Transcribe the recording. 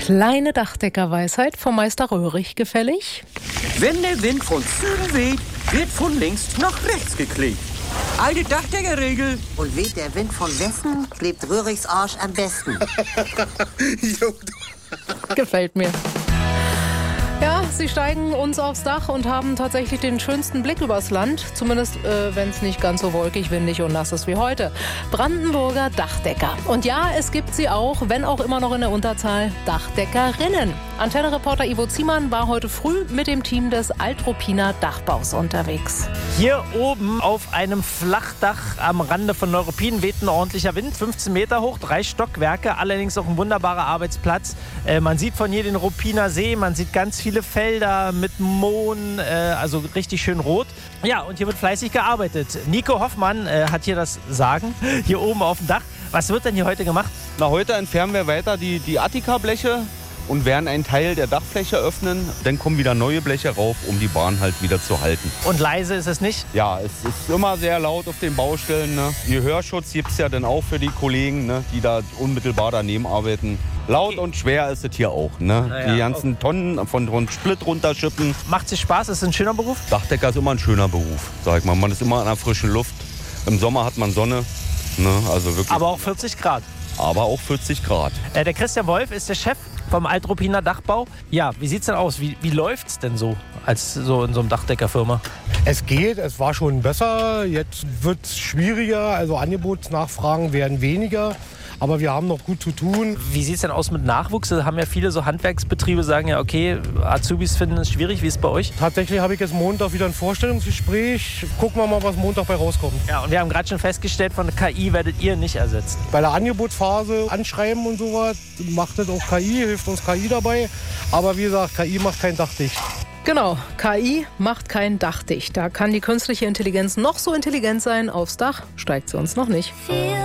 kleine Dachdeckerweisheit vom Meister Röhrig gefällig. Wenn der Wind von Süden weht, wird von links nach rechts geklebt. Alte Dachdeckerregel. Und weht der Wind von Westen, klebt Röhrigs Arsch am besten. Gefällt mir. Ja, sie steigen uns aufs Dach und haben tatsächlich den schönsten Blick übers Land. Zumindest, wenn es nicht ganz so wolkig, windig und nass ist wie heute. Brandenburger Dachdecker. Und ja, es gibt sie auch, wenn auch immer noch in der Unterzahl, Dachdeckerinnen. Antenne-Reporter Ivo Ziemann war heute früh mit dem Team des Alttruppiner Dachbaus unterwegs. Hier oben auf einem Flachdach am Rande von Neuruppin weht ein ordentlicher Wind, 15 Meter hoch, 3 Stockwerke, allerdings auch ein wunderbarer Arbeitsplatz. Man sieht von hier den Ruppiner See, man sieht ganz viele Felder mit Mohn, also richtig schön rot. Ja, und hier wird fleißig gearbeitet. Nico Hoffmann hat hier das Sagen, hier oben auf dem Dach. Was wird denn hier heute gemacht? Na, heute entfernen wir weiter die Attika-Bleche und werden einen Teil der Dachfläche öffnen. Dann kommen wieder neue Bleche rauf, um die Bahn halt wieder zu halten. Und leise ist es nicht? Ja, es ist immer sehr laut auf den Baustellen. Ne? Gehörschutz gibt es ja dann auch für die Kollegen, ne? Die da unmittelbar daneben arbeiten. Laut und schwer ist es hier auch. Ne? Naja, die ganzen Tonnen von Split runterschippen. Macht es Spaß? Ist es ein schöner Beruf? Dachdecker ist immer ein schöner Beruf, sag ich mal. Man ist immer an der frischen Luft. Im Sommer hat man Sonne. Ne? Also wirklich. Aber auch 40 Grad. Aber auch 40 Grad. Der Christian Wolf ist der Chef vom Alttruppiner Dachbau. Ja, wie sieht's denn aus? Wie läuft's denn so als so in so einem Dachdeckerfirma? Es geht, es war schon besser. Jetzt wird es schwieriger, also Angebotsnachfragen werden weniger. Aber wir haben noch gut zu tun. Wie sieht es denn aus mit Nachwuchs? Da haben ja viele so Handwerksbetriebe, sagen ja, okay, Azubis finden es schwierig. Wie ist es bei euch? Tatsächlich habe ich jetzt Montag wieder ein Vorstellungsgespräch. Gucken wir mal, was Montag bei rauskommt. Ja, und wir haben gerade schon festgestellt, von der KI werdet ihr nicht ersetzt. Bei der Angebotsphase anschreiben und sowas macht das auch KI, hilft uns KI dabei. Aber wie gesagt, KI macht kein Dach dicht. Genau, KI macht kein Dach dicht. Da kann die künstliche Intelligenz noch so intelligent sein. Aufs Dach steigt sie uns noch nicht.